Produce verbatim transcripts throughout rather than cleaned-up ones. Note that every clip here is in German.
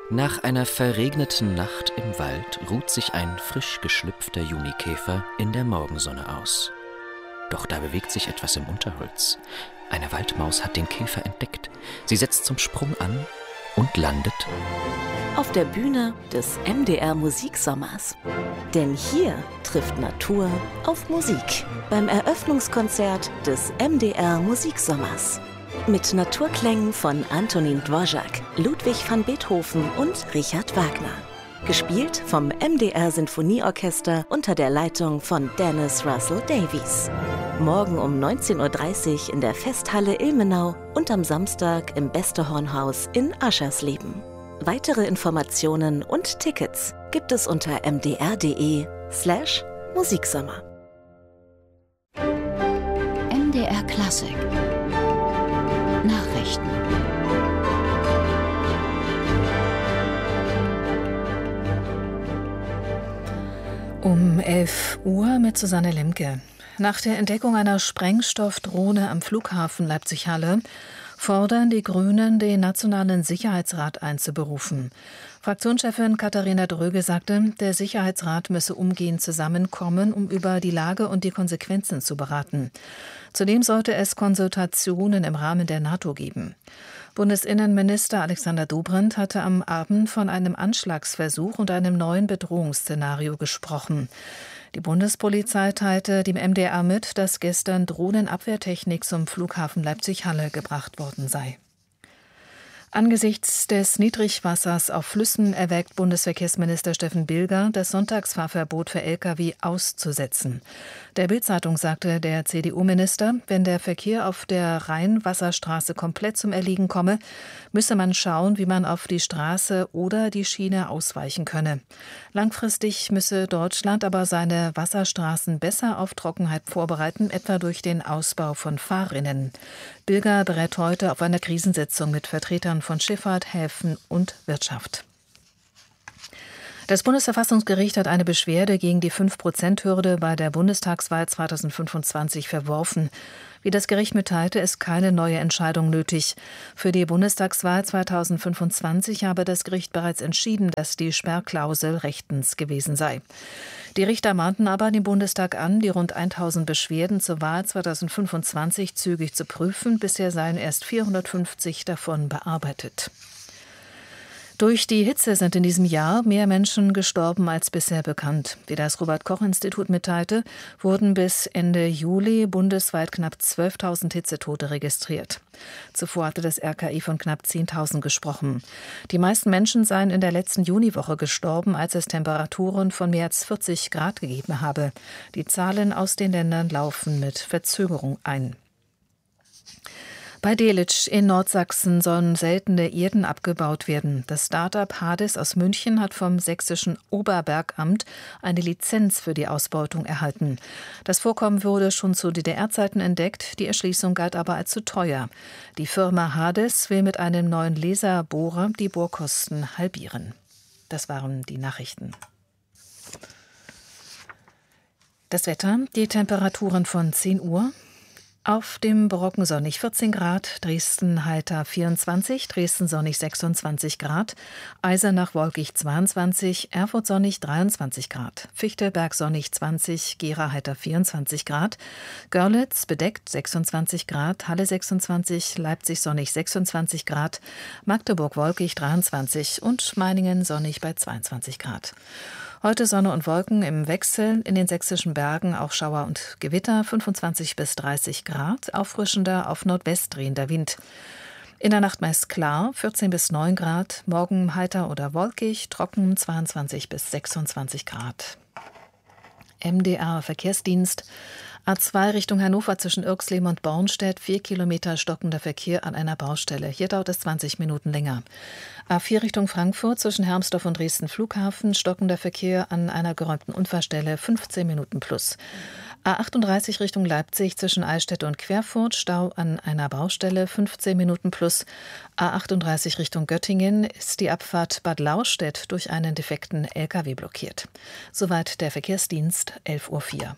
Nach einer verregneten Nacht im Wald ruht sich ein frisch geschlüpfter Junikäfer in der Morgensonne aus. Doch da bewegt sich etwas im Unterholz. Eine Waldmaus hat den Käfer entdeckt. Sie setzt zum Sprung an und landet auf der Bühne des M D R Musiksommers. Denn hier trifft Natur auf Musik beim Eröffnungskonzert des M D R Musiksommers. Mit Naturklängen von Antonín Dvořák, Ludwig van Beethoven und Richard Wagner. Gespielt vom M D R Sinfonieorchester unter der Leitung von Dennis Russell Davies. Morgen um neunzehn Uhr dreißig in der Festhalle Ilmenau und am Samstag im Beste-Hornhaus in Aschersleben. Weitere Informationen und Tickets gibt es unter mdr.de slash Musiksommer. M D R Klassik Nachrichten. Um elf Uhr mit Susanne Lemke. Nach der Entdeckung einer Sprengstoffdrohne am Flughafen Leipzig-Halle fordern die Grünen, den Nationalen Sicherheitsrat einzuberufen. Fraktionschefin Katharina Dröge sagte, der Sicherheitsrat müsse umgehend zusammenkommen, um über die Lage und die Konsequenzen zu beraten. Zudem sollte es Konsultationen im Rahmen der NATO geben. Bundesinnenminister Alexander Dobrindt hatte am Abend von einem Anschlagsversuch und einem neuen Bedrohungsszenario gesprochen. Die Bundespolizei teilte dem M D R mit, dass gestern Drohnenabwehrtechnik zum Flughafen Leipzig-Halle gebracht worden sei. Angesichts des Niedrigwassers auf Flüssen erwägt Bundesverkehrsminister Steffen Bilger, das Sonntagsfahrverbot für L K W auszusetzen. Der Bild-Zeitung sagte der C D U-Minister, wenn der Verkehr auf der Rhein-Wasserstraße komplett zum Erliegen komme, müsse man schauen, wie man auf die Straße oder die Schiene ausweichen könne. Langfristig müsse Deutschland aber seine Wasserstraßen besser auf Trockenheit vorbereiten, etwa durch den Ausbau von Fahrrinnen. Bilger berät heute auf einer Krisensitzung mit Vertretern von Schifffahrt, Häfen und Wirtschaft. Das Bundesverfassungsgericht hat eine Beschwerde gegen die fünf Prozent Hürde bei der Bundestagswahl zweitausendfünfundzwanzig verworfen. Wie das Gericht mitteilte, ist keine neue Entscheidung nötig. Für die Bundestagswahl zweitausendfünfundzwanzig habe das Gericht bereits entschieden, dass die Sperrklausel rechtens gewesen sei. Die Richter mahnten aber den Bundestag an, die rund tausend Beschwerden zur Wahl zweitausendfünfundzwanzig zügig zu prüfen. Bisher seien erst vierhundertfünfzig davon bearbeitet. Durch die Hitze sind in diesem Jahr mehr Menschen gestorben als bisher bekannt. Wie das Robert-Koch-Institut mitteilte, wurden bis Ende Juli bundesweit knapp zwölftausend Hitzetote registriert. Zuvor hatte das R K I von knapp zehntausend gesprochen. Die meisten Menschen seien in der letzten Juniwoche gestorben, als es Temperaturen von mehr als vierzig Grad gegeben habe. Die Zahlen aus den Ländern laufen mit Verzögerung ein. Bei Delitzsch in Nordsachsen sollen seltene Erden abgebaut werden. Das Start-up Hades aus München hat vom sächsischen Oberbergamt eine Lizenz für die Ausbeutung erhalten. Das Vorkommen wurde schon zu D D R-Zeiten entdeckt, die Erschließung galt aber als zu teuer. Die Firma Hades will mit einem neuen Laserbohrer die Bohrkosten halbieren. Das waren die Nachrichten. Das Wetter, die Temperaturen von zehn Uhr. Auf dem Brocken sonnig vierzehn Grad, Dresden heiter vierundzwanzig, Dresden sonnig sechsundzwanzig Grad, Eisenach wolkig zweiundzwanzig, Erfurt sonnig dreiundzwanzig Grad, Fichtelberg sonnig zwanzig, Gera heiter vierundzwanzig Grad, Görlitz bedeckt sechsundzwanzig Grad, Halle sechsundzwanzig, Leipzig sonnig sechsundzwanzig Grad, Magdeburg wolkig dreiundzwanzig und Meiningen sonnig bei zweiundzwanzig Grad. Heute Sonne und Wolken im Wechsel, in den sächsischen Bergen auch Schauer und Gewitter, fünfundzwanzig bis dreißig Grad, auffrischender, auf Nordwest drehender Wind. In der Nacht meist klar, vierzehn bis neun Grad, morgen heiter oder wolkig, trocken, zweiundzwanzig bis sechsundzwanzig Grad. M D R Verkehrsdienst. A zwei Richtung Hannover zwischen Irxleben und Bornstedt, vier Kilometer stockender Verkehr an einer Baustelle. Hier dauert es zwanzig Minuten länger. A vier Richtung Frankfurt zwischen Hermsdorf und Dresden Flughafen, stockender Verkehr an einer geräumten Unfallstelle, fünfzehn Minuten plus. A achtunddreißig Richtung Leipzig zwischen Eichstätt und Querfurt, Stau an einer Baustelle, fünfzehn Minuten plus. A achtunddreißig Richtung Göttingen ist die Abfahrt Bad Lauchstädt durch einen defekten L K W blockiert. Soweit der Verkehrsdienst, elf Uhr vier.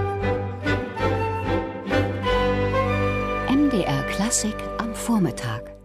M D R Klassik am Vormittag.